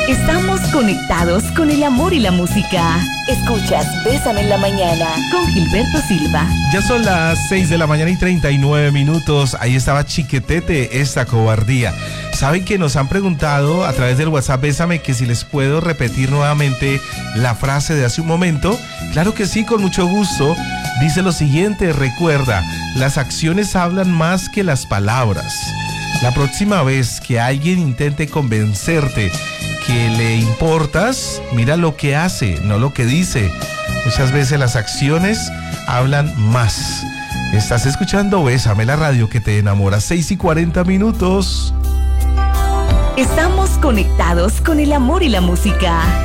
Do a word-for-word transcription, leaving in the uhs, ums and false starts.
Estamos conectados con el amor y la música. Escuchas Bésame en la Mañana con Gilberto Silva. Ya son las seis de la mañana y treinta y nueve minutos. Ahí estaba Chiquetete, esta cobardía. Saben que nos han preguntado a través del WhatsApp Bésame que si les puedo repetir nuevamente la frase de hace un momento. Claro que sí, con mucho gusto. Dice lo siguiente: recuerda, las acciones hablan más que las palabras. La próxima vez que alguien intente convencerte que le importas, mira lo que hace, no lo que dice. Muchas veces las acciones hablan más. Estás escuchando Bésame, la radio que te enamora. Seis y cuarenta minutos. Estamos conectados con el amor y la música.